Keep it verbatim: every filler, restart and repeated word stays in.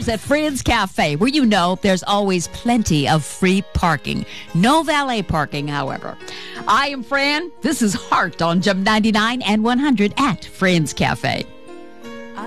arrives at Friends Cafe, where you know there's always plenty of free parking. No valet parking, however. I am Fran. This is Heart on Gem ninety-nine and one hundred at Friends Cafe.